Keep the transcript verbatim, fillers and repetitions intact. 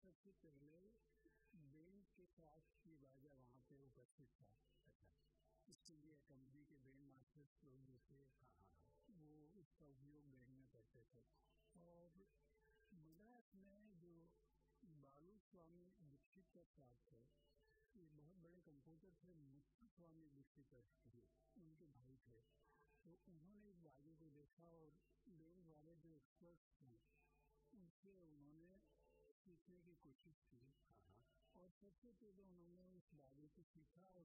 सबसे पहले बैंड के साथ ये बाजा वहाँ पे उपस्थित था। अच्छा, ईस्ट इंडिया कंपनी के बैंड मास्टर्स लोग जो थे, हाँ हाँ वो उसका उपयोग बैंड में करते थे। और मद्रास में जो बालू स्वामी दीक्षित का साथ थे, ये बहुत बड़े कंपोजर थे, मुत्तु स्वामी दीक्षित उनके भाई थे। तो उन्होंने इस बाजे को देखा और बैंड वाले जो एक्सपर्ट्स थे उनसे उन्होंने सीखने की कोशिश की। हाँ, और सबसे पहले उन्होंने उस बाजे को सीखा और